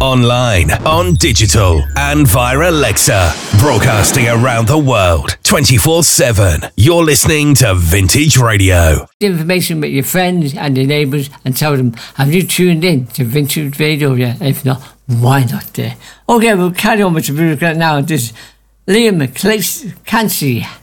online, on digital, and via Alexa. Broadcasting around the world, 24/7. You're listening to Vintage Radio. Information with your friends and your neighbours and tell them, have you tuned in to Vintage Radio yet? If not, why not there? Okay, we'll carry on with the music now. This is Liam Clancy.